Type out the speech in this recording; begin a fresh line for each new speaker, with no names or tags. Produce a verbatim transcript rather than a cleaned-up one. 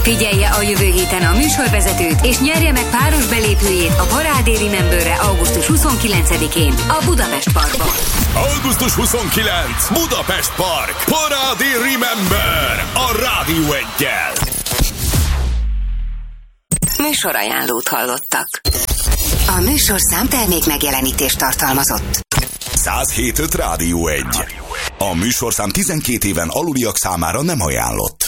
Figyelje a jövő héten a műsorvezetőt, és nyerje meg páros belépőjét a Parádé Rememberre augusztus huszonkilencedikén a Budapest Parkban.
augusztus huszonkilencedike Budapest Park. Parádé Remember a Rádió Eggyel.
Műsorajánlót hallottak. A műsorszám termék megjelenítést tartalmazott.
száz hét pont öt Rádió Egy. A műsorszám tizenkét éven aluliak számára nem ajánlott.